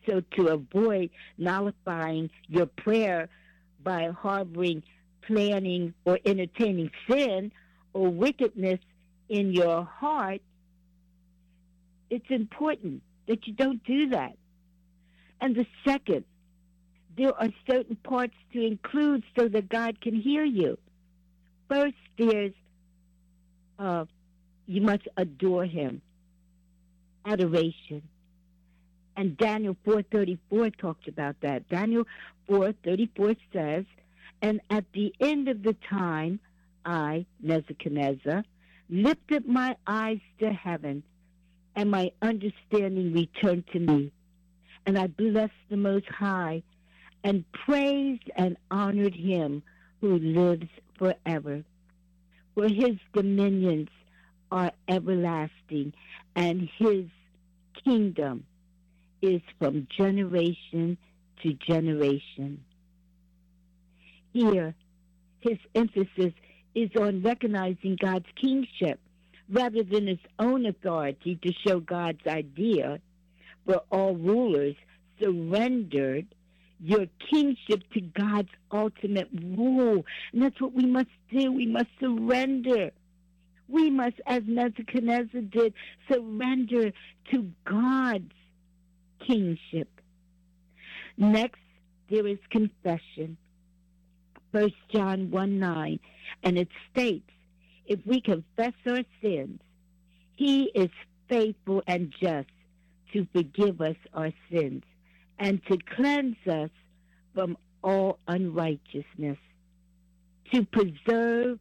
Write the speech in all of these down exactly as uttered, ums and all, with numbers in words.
So to avoid nullifying your prayer by harboring, planning, or entertaining sin or wickedness in your heart, it's important that you don't do that. And the second, there are certain parts to include so that God can hear you. First, there's uh, you must adore Him, adoration. And Daniel four thirty-four talks about that. Daniel four thirty-four says, "And at the end of the time, I, Nebuchadnezzar, lifted my eyes to heaven, and my understanding returned to me. And I blessed the Most High, and praised and honored Him who lives forever. For His dominions are everlasting, and His kingdom is from generation to generation." Here, his emphasis is on recognizing God's kingship rather than his own authority to show God's idea for all rulers surrendered your kingship to God's ultimate rule. And that's what we must do. We must surrender. We must, as Nebuchadnezzar did, surrender to God's kingship. Next, there is confession. First John one nine, and it states, "If we confess our sins, He is faithful and just to forgive us our sins and to cleanse us from all unrighteousness, to preserve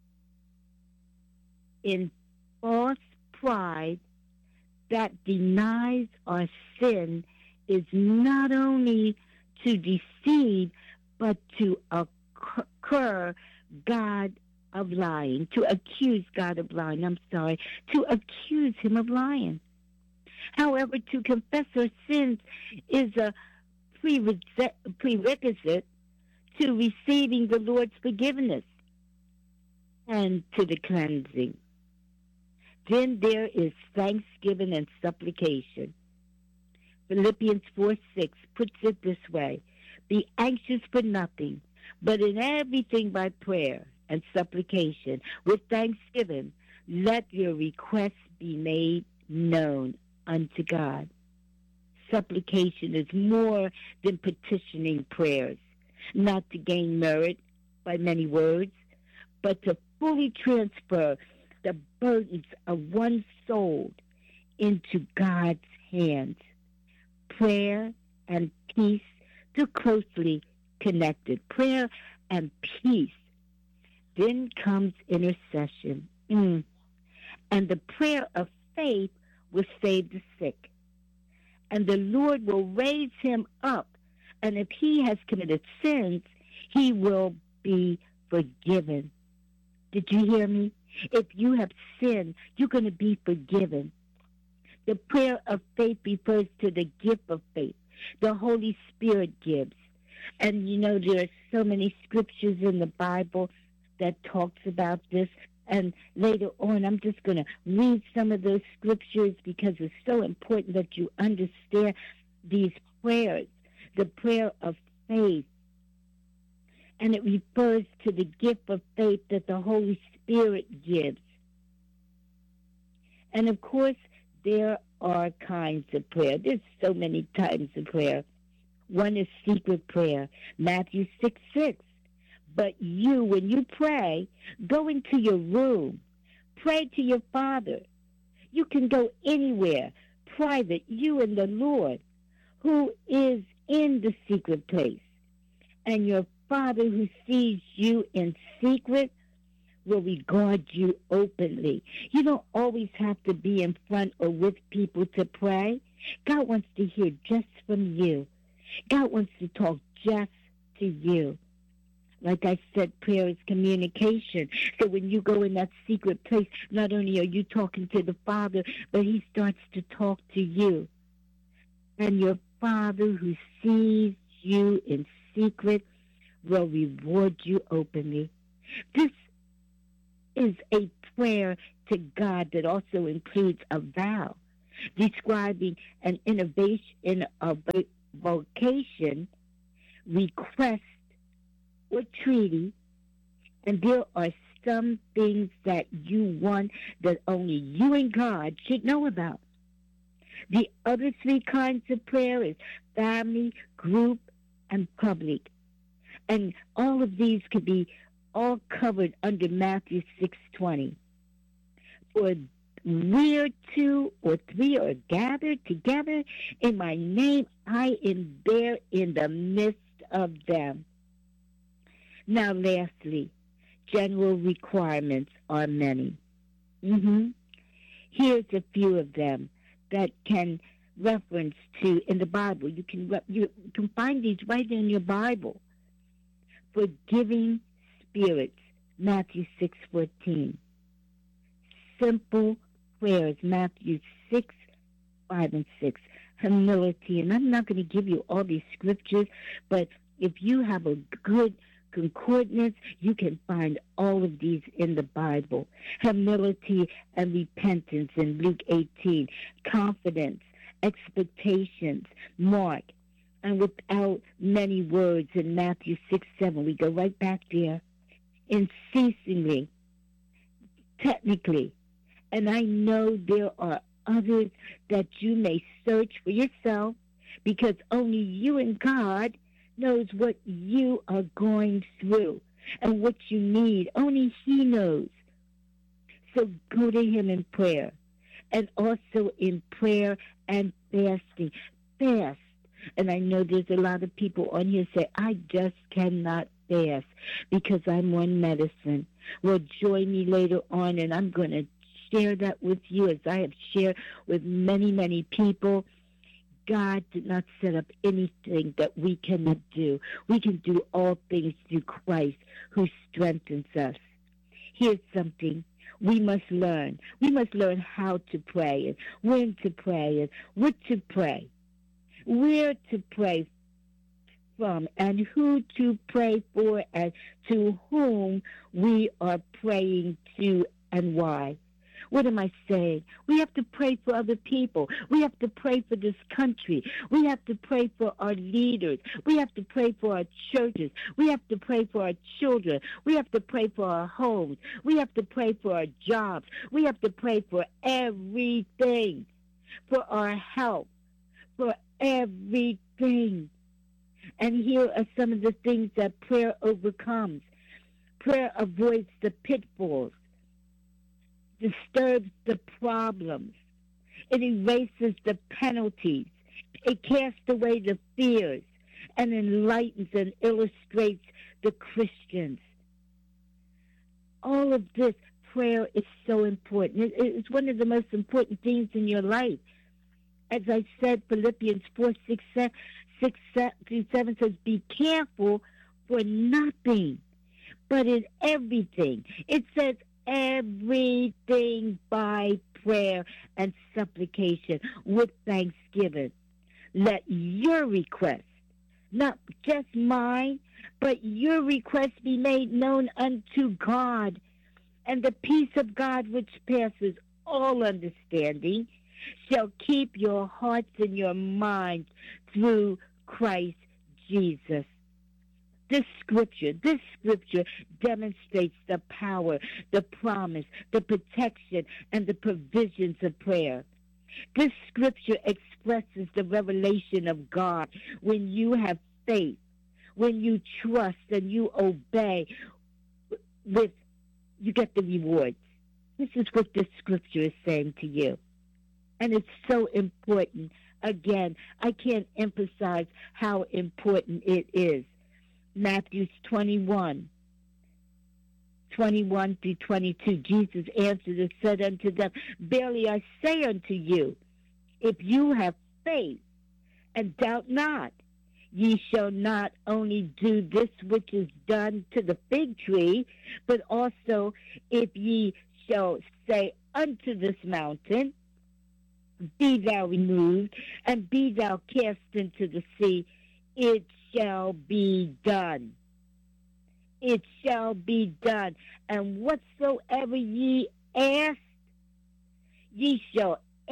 in false pride that denies our sin is not only to deceive, but to occur God of lying, to accuse God of lying, I'm sorry, to accuse Him of lying. However, to confess our sins is a prerequisite to receiving the Lord's forgiveness and to the cleansing. Then there is thanksgiving and supplication. Philippians four six puts it this way, "Be anxious for nothing, but in everything by prayer and supplication, with thanksgiving, let your requests be made known unto God." Supplication is more than petitioning prayers, not to gain merit by many words, but to fully transfer the burdens of one's soul into God's hands. Prayer and peace, too closely connected. Prayer and peace. Then comes intercession. Mm. And the prayer of faith will save the sick. And the Lord will raise him up. And if he has committed sins, he will be forgiven. Did you hear me? If you have sinned, you're going to be forgiven. The prayer of faith refers to the gift of faith the Holy Spirit gives. And you know, there are so many scriptures in the Bible that talks about this. And later on, I'm just going to read some of those scriptures because it's so important that you understand these prayers, the prayer of faith. And it refers to the gift of faith that the Holy Spirit gives. And of course, there are kinds of prayer. There's so many types of prayer. One is secret prayer, Matthew six six. But you, when you pray, go into your room. Pray to your Father. You can go anywhere, private, you and the Lord, who is in the secret place. And your Father who sees you in secret will regard you openly. You don't always have to be in front or with people to pray. God wants to hear just from you. God wants to talk just to you. Like I said, prayer is communication. So when you go in that secret place, not only are you talking to the Father, but he starts to talk to you. And your Father who sees you in secret will reward you openly. This is a prayer to God that also includes a vow. describing an innovation in a vocation, request, or treaty, and there are some things that you want that only you and God should know about. The other three kinds of prayer is family, group, and public. And all of these could be all covered under Matthew six twenty. For where two or three are gathered together in my name, I am there in the midst of them. Now, lastly, general requirements are many. Mm-hmm. Here's a few of them that can reference to in the Bible. You can you can find these right in your Bible. Forgiving spirits, Matthew six fourteen. Simple prayers, Matthew six, five and six. Humility, and I'm not going to give you all these scriptures, but if you have a good concordance, you can find all of these in the Bible. Humility and repentance in Luke eighteen. Confidence, expectations, Mark. And without many words in Matthew six seven. We go right back there. Unceasingly, technically. And I know there are others that you may search for yourself, because only you and God knows what you are going through and what you need. Only He knows. So go to Him in prayer, and also in prayer and fasting. Fast. And I know there's a lot of people on here say, I just cannot fast because I'm on medicine. Well, join me later on, and I'm going to share that with you, as I have shared with many, many people. God did not set up anything that we cannot do. We can do all things through Christ who strengthens us. Here's something we must learn. We must learn how to pray, and when to pray, and what to pray, where to pray from, and who to pray for, and to whom we are praying to, and why. What am I saying? We have to pray for other people. We have to pray for this country. We have to pray for our leaders. We have to pray for our churches. We have to pray for our children. We have to pray for our homes. We have to pray for our jobs. We have to pray for everything, for our health, for everything. And here are some of the things that prayer overcomes. Prayer avoids the pitfalls, disturbs the problems. It erases the penalties. It casts away the fears and enlightens and illustrates the Christians. All of this, prayer is so important. It's one of the most important things in your life. As I said, Philippians four, six, six, through seven says, be careful for nothing, but in everything. It says everything by prayer and supplication with thanksgiving. Let your request, not just mine, but your request be made known unto God. And the peace of God, which passes all understanding, shall keep your hearts and your minds through Christ Jesus. This scripture, this scripture demonstrates the power, the promise, the protection, and the provisions of prayer. This scripture expresses the revelation of God. When you have faith, when you trust and you obey, with you get the rewards. This is what this scripture is saying to you. And it's so important. Again, I can't emphasize how important it is. Matthew twenty-one, twenty-one through twenty-two, Jesus answered and said unto them, verily I say unto you, if you have faith and doubt not, ye shall not only do this which is done to the fig tree, but also if ye shall say unto this mountain, be thou removed, and be thou cast into the sea, it shall be done. It shall be done. And whatsoever ye ask, ye shall ask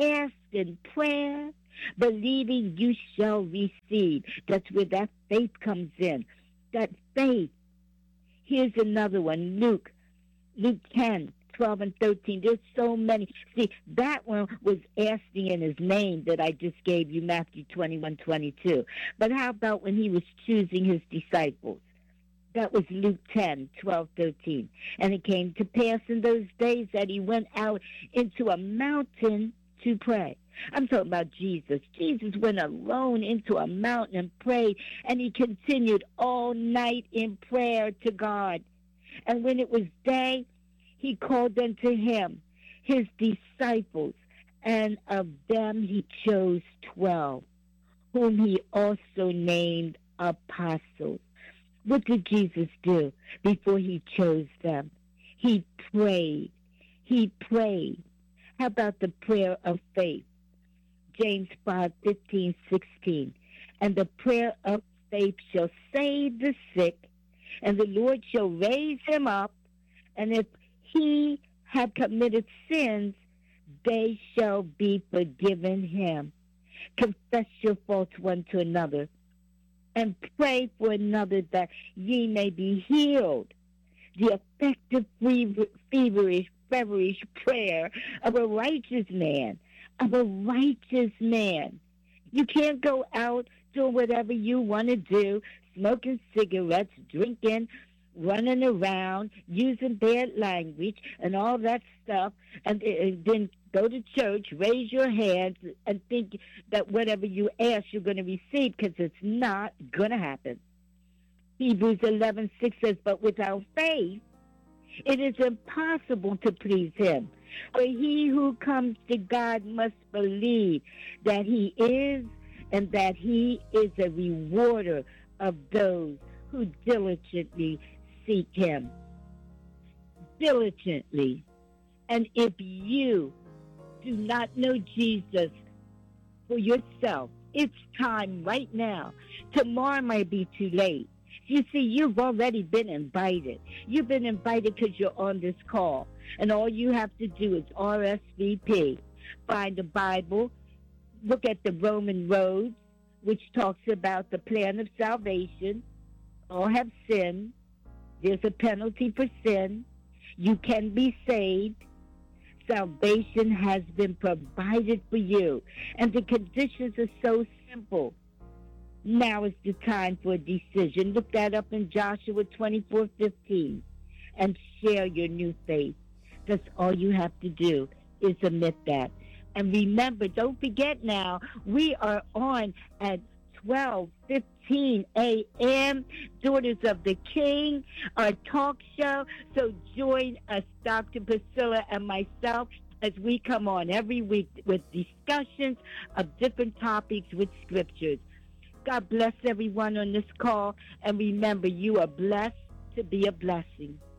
in prayer, believing you shall receive. That's where that faith comes in. That faith. Here's another one, Luke. Luke ten, twelve, and thirteen. There's so many. See, that one was asking in his name that I just gave you, Matthew twenty-one, twenty-two. But how about when he was choosing his disciples? That was Luke ten, twelve, thirteen. And it came to pass in those days that he went out into a mountain to pray. I'm talking about Jesus. Jesus went alone into a mountain and prayed, and he continued all night in prayer to God. And when it was day, he called unto him his disciples, and of them he chose twelve, whom he also named apostles. What did Jesus do before he chose them? He prayed. He prayed. How about the prayer of faith? James five, fifteen, sixteen. And the prayer of faith shall save the sick, and the Lord shall raise him up. And if he have committed sins, they shall be forgiven him. Confess your faults one to another, and pray for another that ye may be healed. The effective, feverish, feverish prayer of a righteous man, of a righteous man. You can't go out doing whatever you want to do, smoking cigarettes, drinking, running around, using bad language and all that stuff, and, and then go to church, raise your hands, and think that whatever you ask you're going to receive, because it's not going to happen. Hebrews eleven six says, but without faith, it is impossible to please him. For he who comes to God must believe that he is, and that he is a rewarder of those who diligently seek him. Diligently. And if you do not know Jesus for yourself, it's time right now. Tomorrow might be too late. You see, you've already been invited. You've been invited because you're on this call. And all you have to do is R S V P. Find the Bible. Look at the Roman road, which talks about the plan of salvation. All have sinned. There's a penalty for sin. You can be saved. Salvation has been provided for you. And the conditions are so simple. Now is the time for a decision. Look that up in Joshua twenty-four fifteen and share your new faith. That's all you have to do is admit that. And remember, don't forget now, we are on at twelve fifteen a.m., Daughters of the King, our talk show. So join us, Doctor Priscilla and myself, as we come on every week with discussions of different topics with scriptures. God bless everyone on this call. And remember, you are blessed to be a blessing.